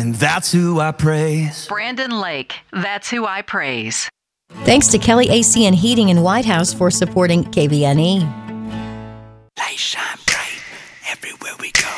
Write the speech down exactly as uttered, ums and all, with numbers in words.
and that's who I praise. Brandon Lake, that's who I praise. Thanks to Kelly A C and Heating in White House for supporting K B N E. Light shine bright everywhere we go.